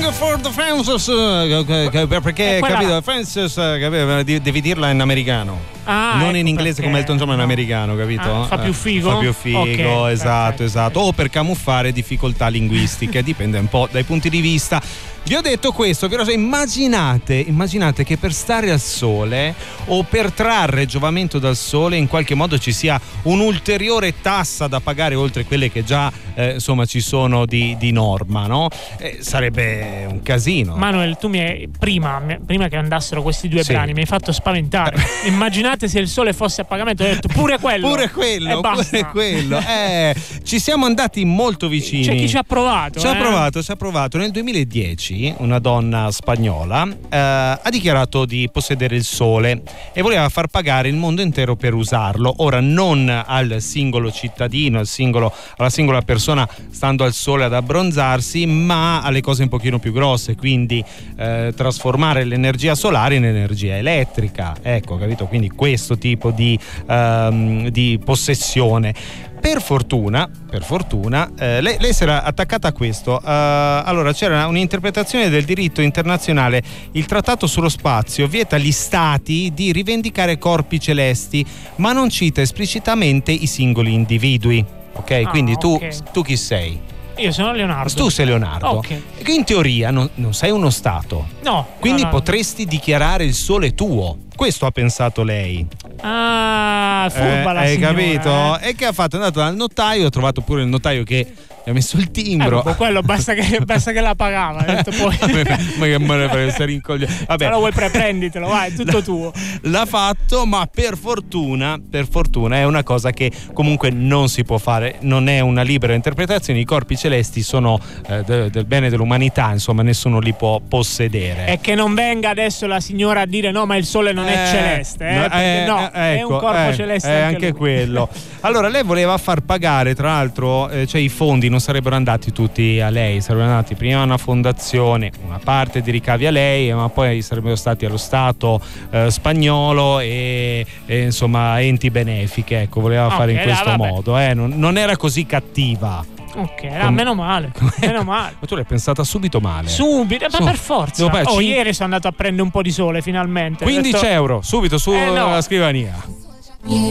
you for the Francis, perché capito, Francis, devi dirla in americano. Non in inglese come Elton John, ma in americano, capito? Fa più figo? Fa più figo, okay, esatto. O per camuffare difficoltà linguistiche, dipende un po' dai punti di vista. Vi ho detto questo, però immaginate che per stare al sole o per trarre giovamento dal sole in qualche modo ci sia un'ulteriore tassa da pagare oltre quelle che già insomma ci sono di norma, no? Sarebbe un casino. Manuel, tu prima che andassero questi due brani mi hai fatto spaventare. Immaginate se il sole fosse a pagamento, ho detto pure quello. Ci siamo andati molto vicini. C'è chi ci ha provato. Ci ha provato. Nel 2010 una donna spagnola ha dichiarato di possedere il sole e voleva far pagare il mondo intero per usarlo. Ora non al singolo cittadino, alla singola persona stando al sole ad abbronzarsi, ma alle cose un pochino più grosse, quindi trasformare l'energia solare in energia elettrica. Ecco, capito? Quindi questo tipo di possessione. Per fortuna, lei si era attaccata a questo. Allora, c'era un'interpretazione del diritto internazionale. Il trattato sullo spazio vieta agli stati di rivendicare corpi celesti, ma non cita esplicitamente i singoli individui. Ok? Quindi tu chi sei? Io sono Leonardo. Tu sei Leonardo. Okay. In teoria non sei uno stato. No. Quindi potresti dichiarare il sole tuo. Questo ha pensato lei. Furba la signora. Hai capito? E che ha fatto? È andato dal notaio, ha trovato pure il notaio che gli ha messo il timbro. Quello basta che la pagava. Ha detto poi. Ma che me ne frega, essere incoglione. Vabbè. Se lo vuoi prenditelo, vai, è tutto tuo. L'ha fatto, ma per fortuna è una cosa che comunque non si può fare. Non è una libera interpretazione. I corpi celesti sono del bene dell'umanità, insomma, nessuno li può possedere. E che non venga adesso la signora a dire no, ma il sole non è celeste, è un corpo celeste è anche quello. Allora lei voleva far pagare, tra l'altro, cioè i fondi non sarebbero andati tutti a lei, sarebbero andati prima a una fondazione, una parte di ricavi a lei, ma poi sarebbero stati allo Stato spagnolo e insomma enti benefiche. Ecco, voleva fare in questo modo. Non era così cattiva. Ok, meno male. Ma tu l'hai pensata subito male. Ma per forza. Ieri sono andato a prendere un po' di sole finalmente. 15 euro subito sulla scrivania.